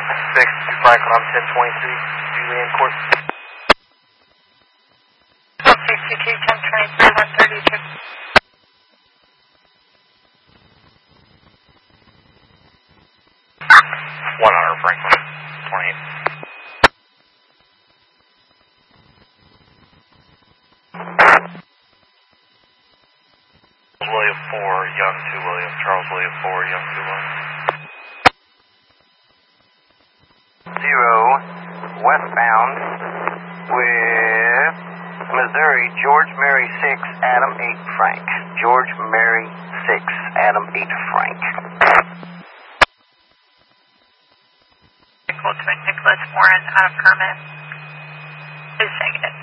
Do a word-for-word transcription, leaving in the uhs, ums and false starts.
six, Franklin, I'm ten twenty-three, Julian Court. twelve sixty-two, ten twenty-three, one thirty-two. one hundred, Franklin, twenty-eight. William four, Young two William, Charles William four, Young two William. Zero, westbound with Missouri, George Mary six, Adam eight, Frank. George Mary six, Adam eight, Frank. Equal to Nicholas Warren, out of permit. Is negative.